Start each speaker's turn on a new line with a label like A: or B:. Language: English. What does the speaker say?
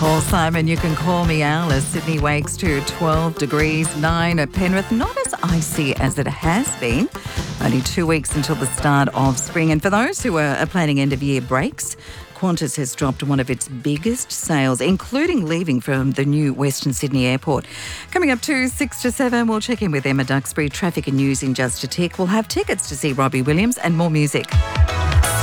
A: Paul Simon, you can call me Alice. Sydney wakes to 12 degrees, 9 at Penrith. Not as icy as it has been. Only 2 weeks until the start of spring. And for those who are planning end-of-year breaks, Qantas has dropped one of its biggest sales, including leaving from the new Western Sydney Airport. Coming up to 6 to 7, we'll check in with Emma Duxbury. Traffic and news in just a tick. We'll have tickets to see Robbie Williams and more music.